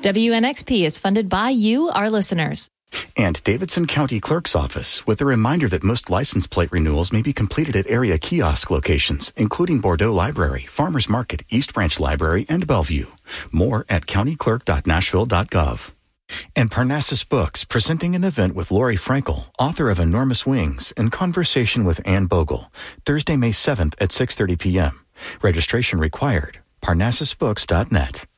WNXP is funded by you, our listeners. And Davidson County Clerk's Office, with a reminder that most license plate renewals may be completed at area kiosk locations, including Bordeaux Library, Farmers Market, East Branch Library, and Bellevue. More at countyclerk.nashville.gov. And Parnassus Books, presenting an event with Lori Frankel, author of Enormous Wings, in conversation with Anne Bogle, Thursday, May 7th at 6:30 p.m. Registration required. parnassusbooks.net.